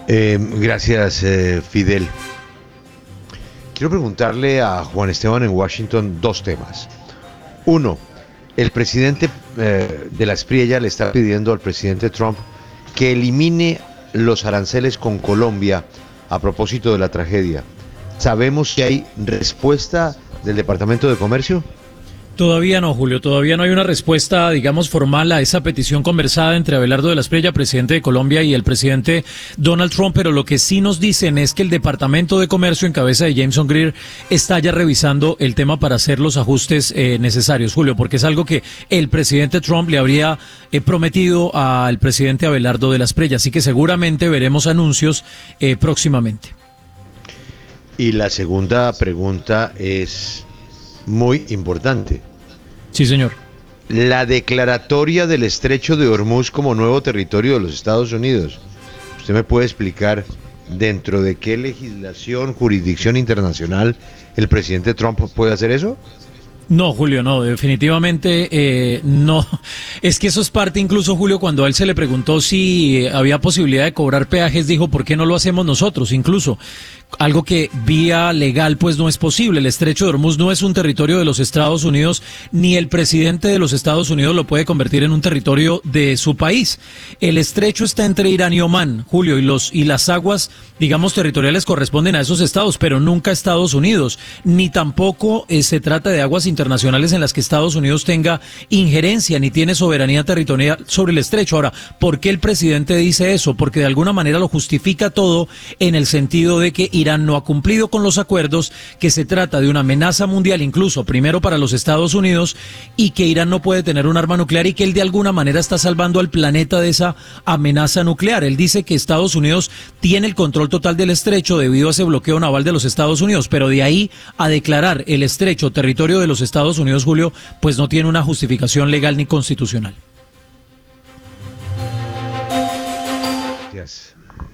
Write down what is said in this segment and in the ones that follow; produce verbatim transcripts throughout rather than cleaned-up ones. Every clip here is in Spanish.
Eh, gracias, eh, Fidel. Quiero preguntarle a Juan Esteban en Washington dos temas. Uno, el presidente eh, de la Espriella le está pidiendo al presidente Trump que elimine los aranceles con Colombia a propósito de la tragedia. ¿Sabemos si hay respuesta del Departamento de Comercio? Todavía no, Julio, todavía no hay una respuesta, digamos, formal a esa petición conversada entre Abelardo de la Espriella, presidente de Colombia, y el presidente Donald Trump, pero lo que sí nos dicen es que el Departamento de Comercio, en cabeza de Jameson Greer, está ya revisando el tema para hacer los ajustes eh, necesarios, Julio, porque es algo que el presidente Trump le habría eh, prometido al presidente Abelardo de la Espriella, así que seguramente veremos anuncios eh, próximamente. Y la segunda pregunta es muy importante. Sí, señor. La declaratoria del Estrecho de Hormuz como nuevo territorio de los Estados Unidos. ¿Usted me puede explicar dentro de qué legislación, jurisdicción internacional el presidente Trump puede hacer eso? No, Julio, no, definitivamente eh, no. Es que eso es parte, incluso, Julio, cuando a él se le preguntó si había posibilidad de cobrar peajes, dijo, ¿por qué no lo hacemos nosotros? Incluso algo que vía legal pues no es posible. El Estrecho de Hormuz no es un territorio de los Estados Unidos, ni el presidente de los Estados Unidos lo puede convertir en un territorio de su país. El estrecho está entre Irán y Omán, Julio, y los y las aguas, digamos, territoriales corresponden a esos estados, pero nunca a Estados Unidos, ni tampoco eh, se trata de aguas internacionales en las que Estados Unidos tenga injerencia ni tiene soberanía territorial sobre el estrecho. Ahora, ¿por qué el presidente dice eso? Porque de alguna manera lo justifica todo en el sentido de que Irán no ha cumplido con los acuerdos, que se trata de una amenaza mundial, incluso primero para los Estados Unidos, y que Irán no puede tener un arma nuclear y que él de alguna manera está salvando al planeta de esa amenaza nuclear. Él dice que Estados Unidos tiene el control total del estrecho debido a ese bloqueo naval de los Estados Unidos, pero de ahí a declarar el estrecho territorio de los Estados Unidos, Julio, pues no tiene una justificación legal ni constitucional. Gracias.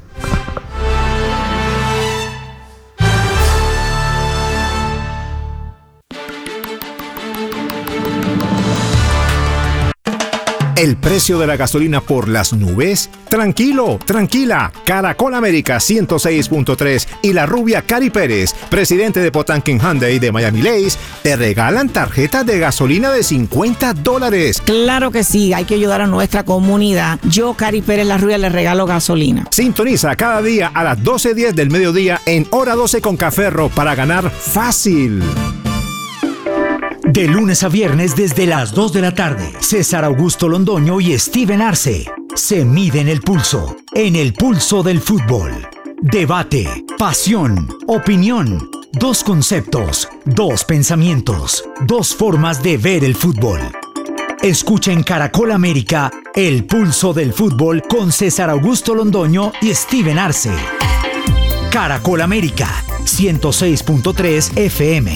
¿El precio de la gasolina por las nubes? Tranquilo, tranquila. Caracol América ciento seis punto tres y la rubia Cari Pérez, presidente de Potanquin Hyundai de Miami Lakes, te regalan tarjetas de gasolina de cincuenta dólares. Claro que sí, hay que ayudar a nuestra comunidad. Yo, Cari Pérez, la rubia, le regalo gasolina. Sintoniza cada día a las doce diez del mediodía en Hora doce con Caferro para ganar fácil. De lunes a viernes desde las dos de la tarde, César Augusto Londoño y Steven Arce se miden el pulso, en el pulso del fútbol. Debate, pasión, opinión, dos conceptos, dos pensamientos, dos formas de ver el fútbol. Escucha en Caracol América el pulso del fútbol con César Augusto Londoño y Steven Arce. Caracol América, ciento seis punto tres F M.